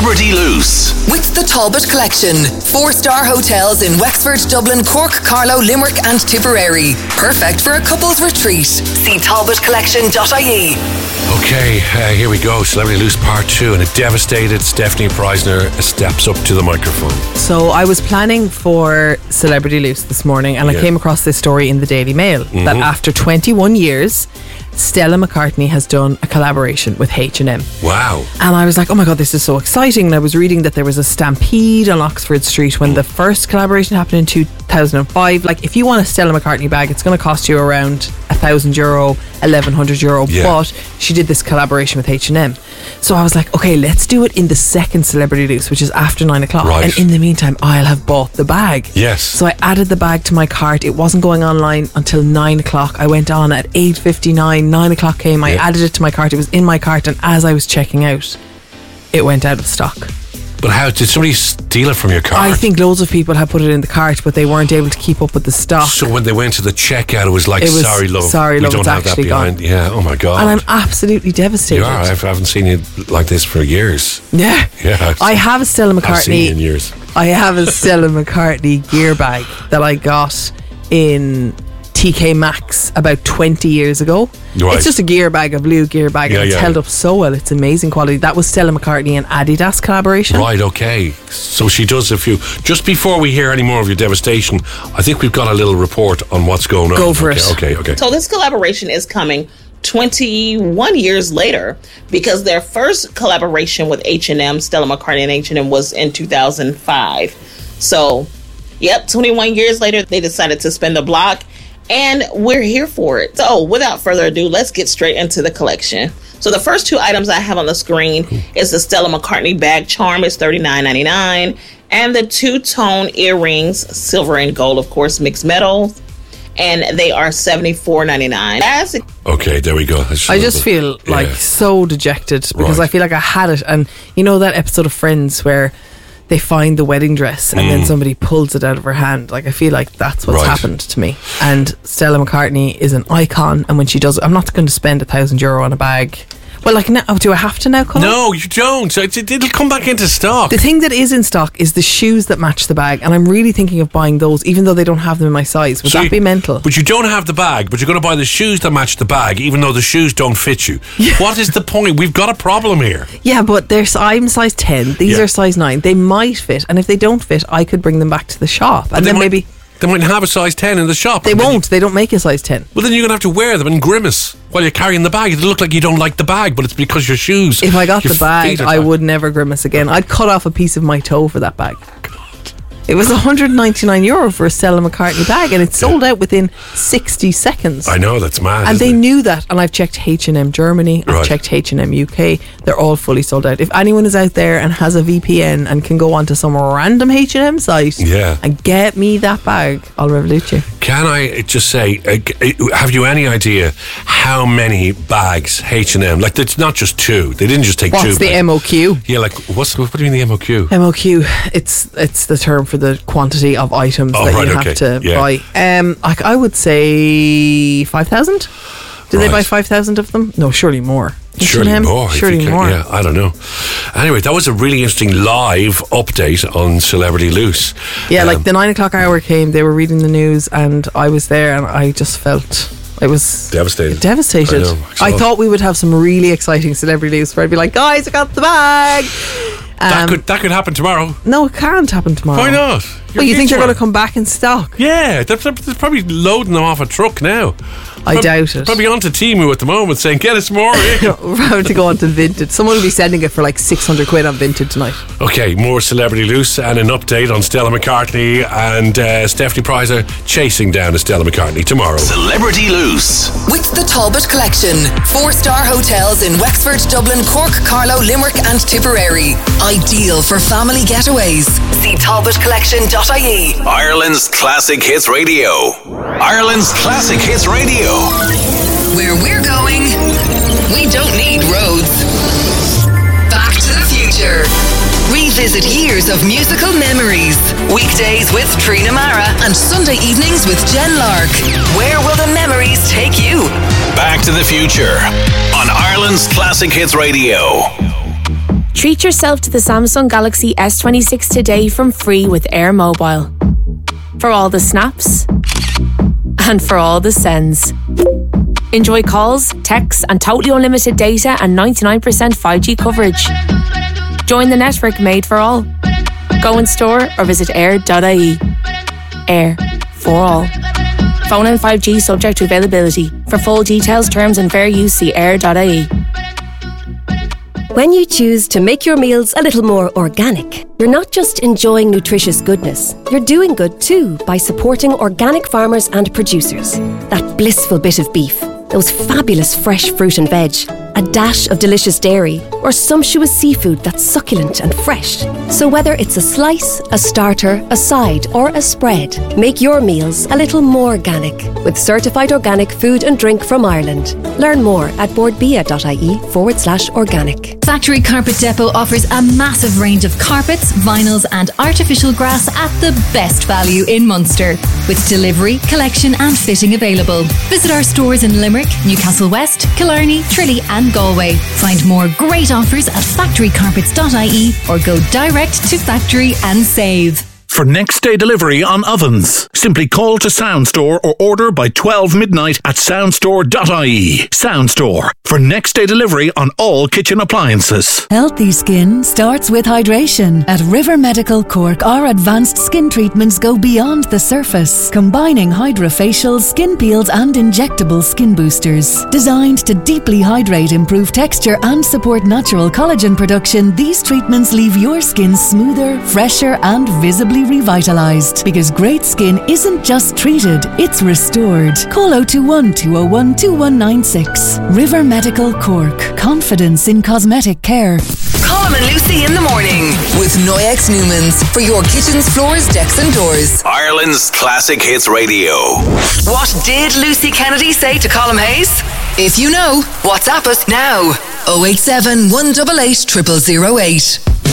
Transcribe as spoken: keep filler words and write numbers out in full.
Celebrity Loose. With the Talbot Collection. Four-star hotels in Wexford, Dublin, Cork, Carlow, Limerick and Tipperary. Perfect for a couple's retreat. See talbot collection dot I E. Okay, uh, here we go. Celebrity Loose Part two. And a devastated Stephanie Preisner steps up to the microphone. So I was planning for Celebrity Loose this morning, and Yeah. I came across this story in the Daily Mail Mm-hmm. that after twenty-one years, Stella McCartney has done a collaboration with H and M. Wow. And I was like, oh my God, this is so exciting. And I was reading that there was a stampede on Oxford Street when the first collaboration happened in two thousand five. Like, if you want a Stella McCartney bag, it's going to cost you around a thousand euro, eleven hundred euro. Yeah. But she did this collaboration with H and M. So I was like, okay, let's do it in the second Celebrity Loose, which is after nine o'clock. Right. And in the meantime, I'll have bought the bag. Yes. So I added the bag to my cart. It wasn't going online until nine o'clock. I went on at eight fifty-nine. nine o'clock came. I Yeah. added it to my cart. It was in my cart. And as I was checking out, it went out of stock. But how did somebody steal it from your cart? I think loads of people had put it in the cart, but they weren't able to keep up with the stock. So when they went to the checkout, it was like, It was, sorry, love. sorry, we love, don't it's have that actually behind. gone. Yeah, oh my God. And I'm absolutely devastated. You are. I've, I haven't seen you like this for years. Yeah. Yeah. I've I seen- have a Stella I've seen you in McCartney. years. I have a Stella McCartney gear bag that I got in T K Maxx about twenty years ago. Right. It's just a gear bag, a blue gear bag, Yeah, and it's yeah. held up so well. It's amazing quality. That was Stella McCartney and Adidas collaboration. Right, okay. So she does a few. Just before we hear any more of your devastation, I think we've got a little report on what's going on. Go for okay, it. Okay, okay. So this collaboration is coming twenty-one years later, because their first collaboration with H and M, Stella McCartney and H and M, was in two thousand five. So, yep, twenty-one years later, they decided to spin the block, and we're here for it. So, without further ado, let's get straight into the collection. So, the first two items I have on the screen is the Stella McCartney bag charm. It's thirty-nine ninety-nine, and the two-tone earrings, silver and gold, of course, mixed metal, and they are seventy-four ninety-nine. That's Okay, there we go. That's I just feel yeah. like so dejected because Right. I feel like I had it. And you know that episode of Friends where they find the wedding dress and then somebody pulls it out of her hand? Like, I feel like that's what's Mm. Right. happened to me. And Stella McCartney is an icon, and when she does it, I'm not going to spend a thousand euro on a bag. Well, like, now, do I have to now, Colin? No, you don't. It- It'll come back into stock. The thing that is in stock is the shoes that match the bag, and I'm really thinking of buying those, even though they don't have them in my size. Would So that you- be mental? But you don't have the bag, but you're going to buy the shoes that match the bag, even though the shoes don't fit you. What is the point? We've got a problem here. Yeah, but they're, I'm size ten. These Yeah. are size nine. They might fit, and if they don't fit, I could bring them back to the shop, and they then might, maybe they might have a size ten in the shop. they And then you- won't. They don't make a size ten. well, then you're going to have to wear them and grimace while you're carrying the bag. It'll look like you don't like the bag, but it's because your shoes. If I got your the bag, feet are I tight. would never grimace again. I'd cut off a piece of my toe for that bag. It was one hundred ninety-nine euro for a Stella McCartney bag, and it sold out within sixty seconds. I know, that's mad. And isn't they it? knew that, and I've checked H and M Germany, I've Right. checked H and M U K, they're all fully sold out. If anyone is out there and has a V P N and can go onto some random H and M site Yeah. and get me that bag, I'll revolute you. Can I just say, uh, g- uh, have you any idea how many bags H and M? Like, it's not just two. They didn't just take two. What's the bags. M O Q? Yeah, like what's what do you mean the M O Q? M O Q, it's it's the term for the quantity of items Oh, that right, you okay. have to Yeah. buy. Um, like I would say five thousand. Did they Right. buy five thousand of them? No, surely more. Surely H and M? more. if Surely you can- more. Yeah, I don't know. Anyway, that was a really interesting live update on Celebrity Loose. Yeah, Um, like the nine o'clock hour came, they were reading the news, and I was there, and I just felt it was Devastated. Devastated. I know, I I saw. thought we would have some really exciting Celebrity News where I'd be like, guys, I got the bag. that Um, could that could happen tomorrow. no, it can't happen tomorrow. Why not? Well, you think they're going to come? come back in stock? Yeah, they're, they're probably loading them off a truck now. I Prob- doubt it. Probably onto Temu at the moment saying, get us more. eh?" We're having to go on to Vinted. Someone will be sending it for like six hundred quid on Vinted tonight. Okay, more Celebrity Loose and an update on Stella McCartney and uh, Stephanie Preisner chasing down a Stella McCartney tomorrow. Celebrity Loose. With the Talbot Collection. Four-star hotels in Wexford, Dublin, Cork, Carlow, Limerick and Tipperary. Ideal for family getaways. See talbot collection dot I E. Ireland's Classic Hits Radio. Ireland's Classic Hits Radio. Where we're going, we don't need roads. Back to the Future. Revisit years of musical memories. Weekdays with Trina Mara and Sunday evenings with Jen Lark. Where will the memories take you? Back to the Future on Ireland's Classic Hits Radio. Treat yourself to the Samsung Galaxy S twenty-six today from free with Air Mobile. For all the snaps and for all the sends. Enjoy calls, texts and totally unlimited data and ninety-nine percent five G coverage. Join the network made for all. Go in store or visit air dot I E. Air for all. Phone and five G subject to availability. For full details, terms and fair use, see air dot I E. When you choose to make your meals a little more organic, you're not just enjoying nutritious goodness, you're doing good too by supporting organic farmers and producers. That blissful bit of beef, those fabulous fresh fruit and veg, a dash of delicious dairy, or sumptuous seafood that's succulent and fresh. So whether it's a slice, a starter, a side, or a spread, make your meals a little more organic with certified organic food and drink from Ireland. Learn more at boardbia.ie forward slash organic. Factory Carpet Depot offers a massive range of carpets, vinyls and artificial grass at the best value in Munster, with delivery, collection and fitting available. Visit our stores in Limerick, Newcastle West, Killarney, Tralee and Galway. Find more great offers at factory carpets dot I E or go direct to factory and save. For next day delivery on ovens, simply call to Soundstore or order by twelve midnight at soundstore dot I E. Soundstore, for next day delivery on all kitchen appliances. Healthy skin starts with hydration. At River Medical Cork, our advanced skin treatments go beyond the surface, combining hydrofacials, skin peels and injectable skin boosters. Designed to deeply hydrate, improve texture and support natural collagen production, these treatments leave your skin smoother, fresher and visibly revitalized, because great skin isn't just treated, it's restored. Call oh two one, two oh one, two one nine six. River Medical Cork. Confidence in cosmetic care. Colm and Lucy in the morning with Noyex Newmans for your kitchens, floors, decks and doors. Ireland's Classic Hits Radio. What did Lucy Kennedy say to Colm Hayes? If you know, WhatsApp us now. oh eight seven, one eight eight, zero zero zero eight.